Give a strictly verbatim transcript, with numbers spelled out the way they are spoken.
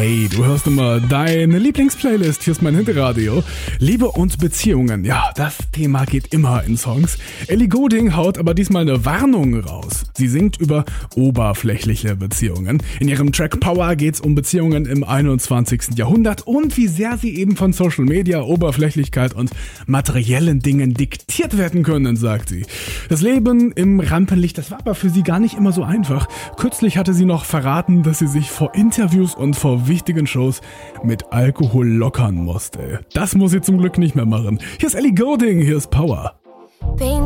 Hey, du hörst immer deine Lieblingsplaylist. Hier ist mein Hinterradio. Liebe und Beziehungen. Ja, das Thema geht immer in Songs. Ellie Goulding haut aber diesmal eine Warnung raus. Sie singt über oberflächliche Beziehungen. In ihrem Track Power geht's um Beziehungen im einundzwanzigsten Jahrhundert und wie sehr sie eben von Social Media, Oberflächlichkeit und materiellen Dingen diktiert werden können, sagt sie. Das Leben im Rampenlicht, das war aber für sie gar nicht immer so einfach. Kürzlich hatte sie noch verraten, dass sie sich vor Interviews und vor wichtigen Shows mit Alkohol lockern musste. Das muss sie zum Glück nicht mehr machen. Hier ist Ellie Goulding, hier ist Power.